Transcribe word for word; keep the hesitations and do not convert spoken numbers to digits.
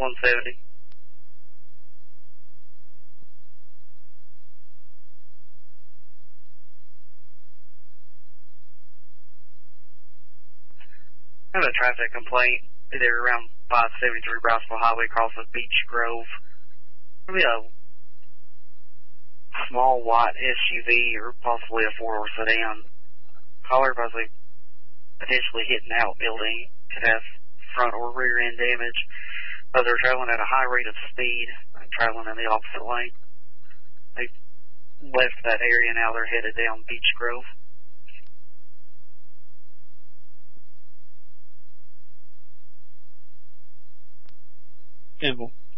one seventy. I have a traffic complaint either around five seventy-three Brownsville Highway across of Beech Grove. Maybe a small white S U V or possibly a four-door sedan. Caller possibly potentially hitting an outbuilding. Could have front or rear end damage. But they're traveling at a high rate of speed, traveling in the opposite lane. They've left that area, now they're headed down Beech Grove. Campbell.